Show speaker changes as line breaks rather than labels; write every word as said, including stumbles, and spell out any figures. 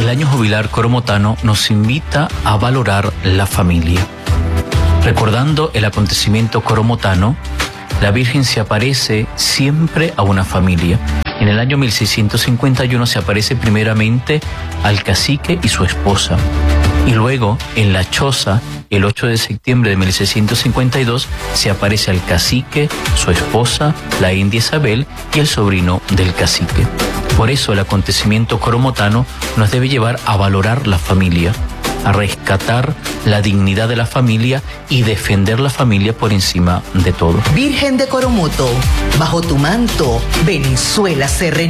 el año jubilar coromotano nos invita a valorar la familia. Recordando el acontecimiento coromotano, la Virgen se aparece siempre a una familia. En el año mil seiscientos cincuenta y uno se aparece primeramente al cacique y su esposa. Y luego, en la choza, el ocho de septiembre de mil seiscientos cincuenta y dos, se aparece al cacique, su esposa, la india Isabel y el sobrino del cacique. Por eso el acontecimiento coromotano nos debe llevar a valorar la familia, a rescatar la dignidad de la familia y defender la familia por encima de todo.
Virgen de Coromoto, bajo tu manto, Venezuela se renueva.